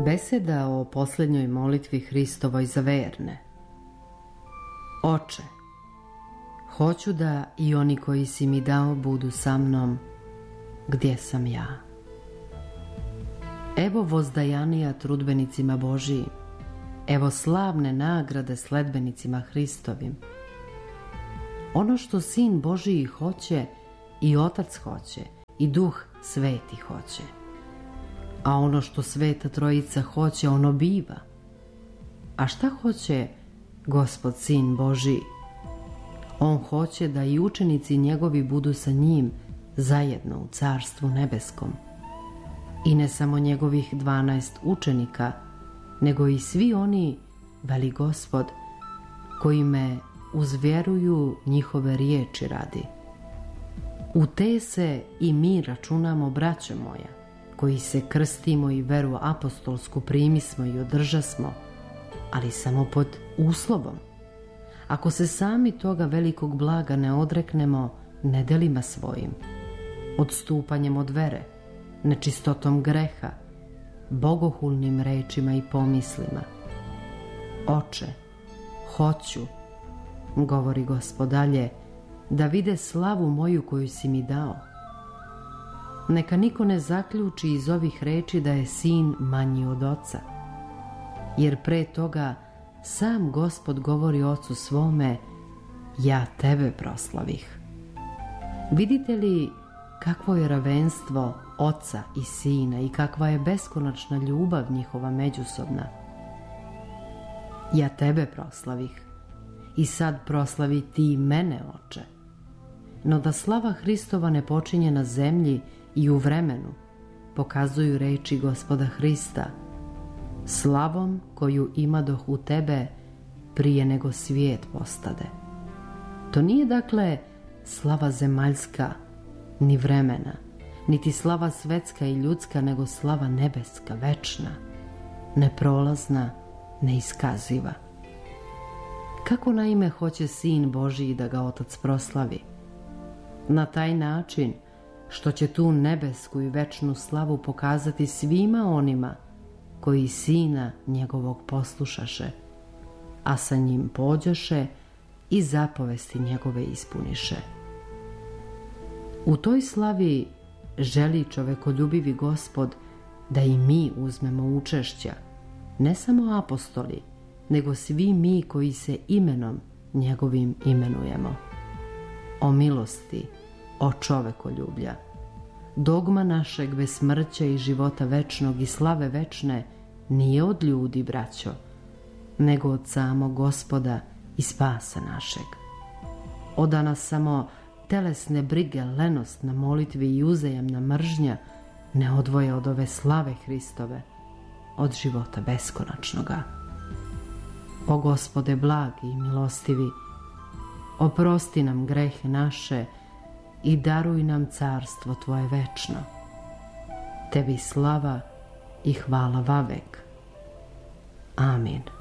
Beseda o posljednjoj molitvi Hristovoj za verne. Oče, hoću da i oni koji si mi dao budu sa mnom gdje sam ja. Evo vozdajanija trudbenicima Božijim, evo slavne nagrade sledbenicima Hristovim. Ono što Sin Božiji hoće i Otac hoće i Duh Sveti hoće. A ono što Sveta Trojica hoće, ono biva. A šta hoće Gospod Sin Božiji? On hoće da i učenici njegovi budu sa njim zajedno u Carstvu nebeskom. I ne samo njegovih 12 učenika, nego i svi oni, veli Gospod, koji me uzvjeruju njihove riječi radi. U te se i mi računamo, braćo moja, koji se krstimo i veru apostolsku primismo i održasmo, ali samo pod uslovom. Ako se sami toga velikog blaga ne odreknemo nedelima svojim, odstupanjem od vere, nečistotom greha, bogohulnim rečima i pomislima. Oče, hoću, govori Gospod dalje, da vide slavu moju koju si mi dao. Neka niko ne zaključi iz ovih reči da je Sin manji od Oca, jer pre toga sam Gospod govori Ocu svome, ja tebe proslavih. Vidite li kakvo je ravenstvo Oca i Sina i kakva je beskonačna ljubav njihova međusobna? Ja tebe proslavih i sad proslavi ti mene, Oče. No da slava Hristova ne počinje na zemlji i u vremenu, pokazuju reči Gospoda Hrista, slavom koju imadoh u tebe prije nego svijet postade. To nije dakle slava zemaljska, ni vremena, niti slava svetska i ljudska, nego slava nebeska, večna, neprolazna, neiskaziva. Kako naime hoće Sin Božiji da ga Otac proslavi? Na taj način što će tu nebesku i večnu slavu pokazati svima onima koji Sina njegovog poslušaše, a sa njim pođoše i zapovesti njegove ispuniše. U toj slavi želi čovekoljubivi Gospod da i mi uzmemo učešća, ne samo apostoli, nego svi mi koji se imenom njegovim imenujemo. O milosti, o čovekoljublja, dogma našeg besmrća i života večnog i slave večne nije od ljudi, braćo, nego od samog Gospoda i spasa našeg. Oda nas samo telesne brige, lenost na molitvi i uzajamna mržnja ne odvoje od ove slave Hristove, od života beskonačnoga. O Gospode blagi i milostivi, oprosti nam grehe naše i daruj nam carstvo Tvoje večno. Tebi slava i hvala vavek. Amin.